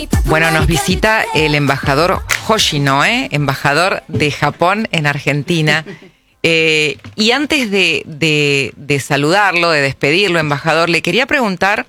Bueno, nos visita el embajador Yoshinoe, embajador de Japón en Argentina. Y antes de saludarlo, de despedirlo, embajador, le quería preguntar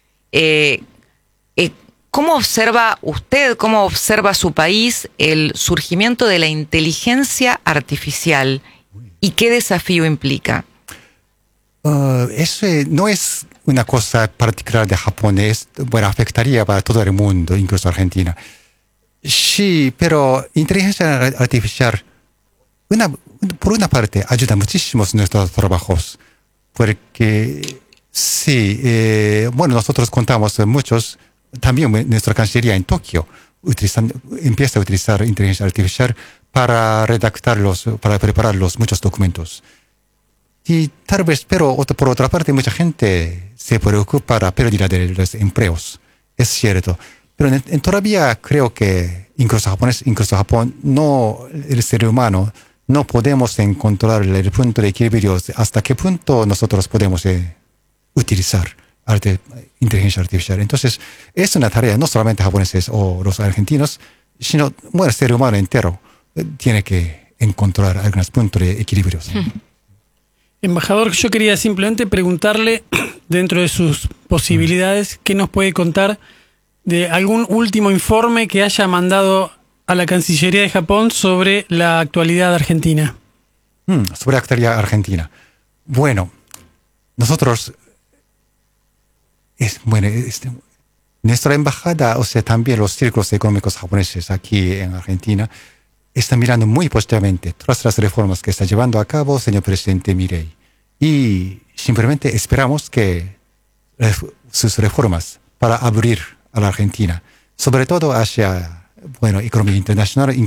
¿cómo observa usted, cómo observa su país el surgimiento de la inteligencia artificial y qué desafío implica? Eso no es una cosa particular de Japón, bueno, afectaría para todo el mundo, incluso Argentina. Sí, pero inteligencia artificial, por una parte, ayuda muchísimo en nuestros trabajos, porque sí, bueno, nosotros contamos muchos, también nuestra Cancillería en Tokio empieza a utilizar inteligencia artificial para redactarlos, para preparar muchos documentos. Y tal vez, pero por otra parte, mucha gente se preocupa por la pérdida de los empleos. Es cierto. Pero todavía creo que incluso Japón, no, el ser humano, no podemos encontrar el punto de equilibrio hasta qué punto nosotros podemos utilizar inteligencia artificial. Entonces, es una tarea no solamente japoneses o los argentinos, sino bueno, el ser humano entero tiene que encontrar algunos puntos de equilibrio. Embajador, yo quería simplemente preguntarle, dentro de sus posibilidades, ¿qué nos puede contar de algún último informe que haya mandado a la Cancillería de Japón sobre la actualidad argentina? Sobre la actualidad argentina. Bueno, nosotros, nuestra embajada, o sea, también los círculos económicos japoneses aquí en Argentina, están mirando muy positivamente todas las reformas que está llevando a cabo el señor presidente Milei. Y simplemente esperamos que sus reformas para abrir a la Argentina, sobre todo hacia, bueno, economía internacional,